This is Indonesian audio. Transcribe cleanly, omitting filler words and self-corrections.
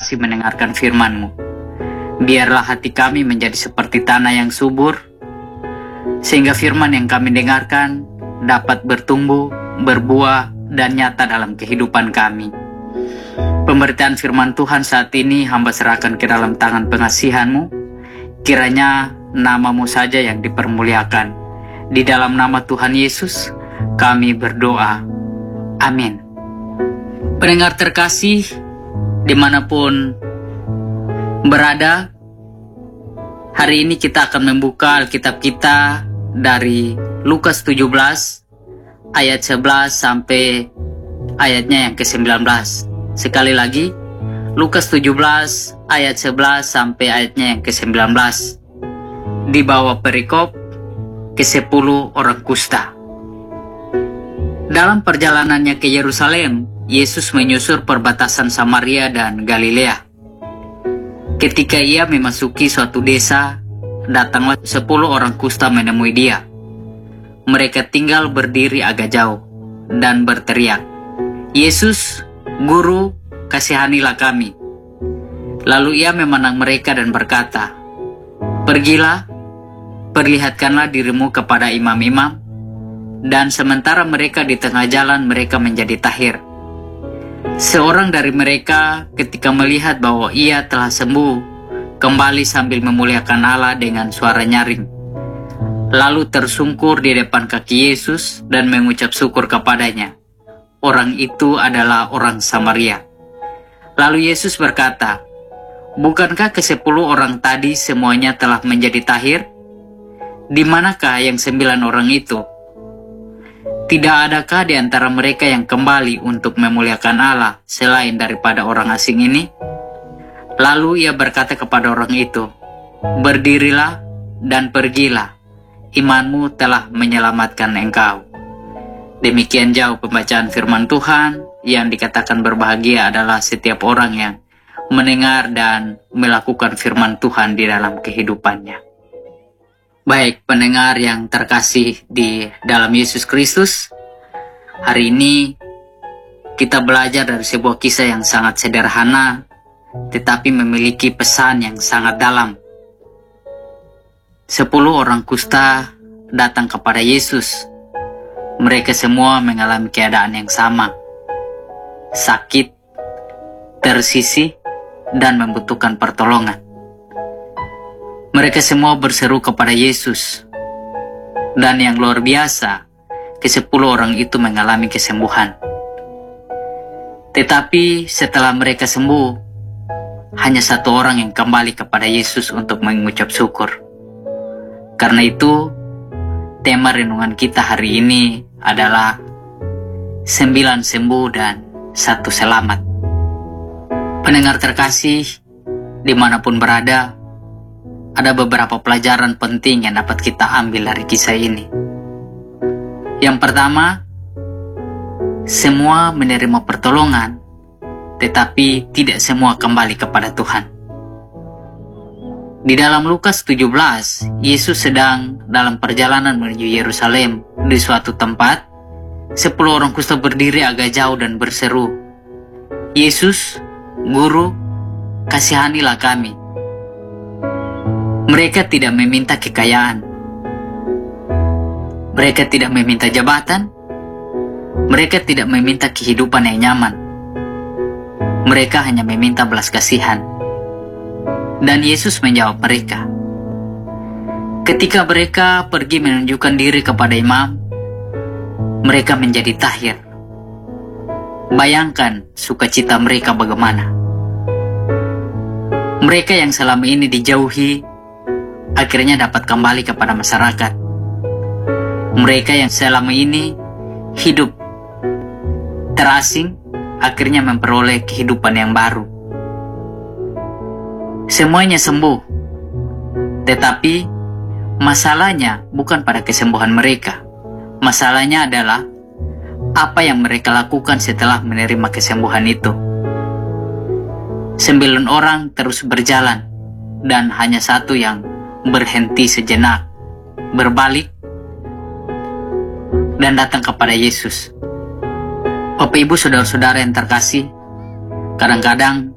kasih mendengarkan firman-Mu. Biarlah hati kami menjadi seperti tanah yang subur, sehingga firman yang kami dengarkan dapat bertumbuh, berbuah, dan nyata dalam kehidupan kami. Pemberitaan firman Tuhan saat ini hamba serahkan ke dalam tangan pengasihan-Mu. Kiranya nama-Mu saja yang dipermuliakan. Di dalam nama Tuhan Yesus kami berdoa. Amin. Pendengar terkasih, dimanapun berada, hari ini kita akan membuka Alkitab kita dari Lukas 17 ayat 11 sampai ayatnya yang ke-19. Sekali lagi, Lukas 17 ayat 11 sampai ayatnya yang ke-19. Di bawah perikop ke-10 orang kusta. Dalam perjalanannya ke Yerusalem, Yesus menyusur perbatasan Samaria dan Galilea. Ketika ia memasuki suatu desa, datanglah 10 orang kusta menemui dia. Mereka tinggal berdiri agak jauh dan berteriak, "Yesus, Guru, kasihanilah kami." Lalu ia memandang mereka dan berkata, "Pergilah, perlihatkanlah dirimu kepada imam-imam." Dan sementara mereka di tengah jalan, mereka menjadi tahir. Seorang dari mereka ketika melihat bahwa ia telah sembuh, kembali sambil memuliakan Allah dengan suara nyaring. Lalu tersungkur di depan kaki Yesus dan mengucap syukur kepadanya. Orang itu adalah orang Samaria. Lalu Yesus berkata, "Bukankah ke-10 orang tadi semuanya telah menjadi tahir? Di manakah yang 9 orang itu? Tidak adakah di antara mereka yang kembali untuk memuliakan Allah selain daripada orang asing ini?" Lalu ia berkata kepada orang itu, "Berdirilah dan pergilah, imanmu telah menyelamatkan engkau." Demikian jauh pembacaan firman Tuhan. Yang dikatakan berbahagia adalah setiap orang yang mendengar dan melakukan firman Tuhan di dalam kehidupannya. Baik pendengar yang terkasih di dalam Yesus Kristus, hari ini kita belajar dari sebuah kisah yang sangat sederhana, tetapi memiliki pesan yang sangat dalam. 10 orang kusta datang kepada Yesus. Mereka semua mengalami keadaan yang sama, sakit, tersisih, dan membutuhkan pertolongan. Mereka semua berseru kepada Yesus. Dan yang luar biasa, ke-10 orang itu mengalami kesembuhan. Tetapi setelah mereka sembuh, hanya 1 orang yang kembali kepada Yesus untuk mengucap syukur. Karena itu, tema renungan kita hari ini adalah 9 sembuh dan 1 selamat. Pendengar terkasih, dimanapun berada, ada beberapa pelajaran penting yang dapat kita ambil dari kisah ini. Yang pertama, semua menerima pertolongan, tetapi tidak semua kembali kepada Tuhan. Di dalam Lukas 17, Yesus sedang dalam perjalanan menuju Yerusalem. Di suatu tempat, 10 orang kusta berdiri agak jauh dan berseru, "Yesus, Guru, kasihanilah kami." Mereka tidak meminta kekayaan. Mereka tidak meminta jabatan. Mereka tidak meminta kehidupan yang nyaman. Mereka hanya meminta belas kasihan. Dan Yesus menjawab mereka. Ketika mereka pergi menunjukkan diri kepada imam, mereka menjadi tahir. Bayangkan sukacita mereka bagaimana. Mereka yang selama ini dijauhi, akhirnya dapat kembali kepada masyarakat. Mereka yang selama ini hidup terasing, akhirnya memperoleh kehidupan yang baru. Semuanya sembuh, tetapi masalahnya bukan pada kesembuhan mereka. Masalahnya adalah apa yang mereka lakukan setelah menerima kesembuhan itu. 9 orang terus berjalan, dan hanya 1 yang berhenti sejenak, berbalik, dan datang kepada Yesus. Bapak Ibu saudara-saudara yang terkasih, kadang-kadang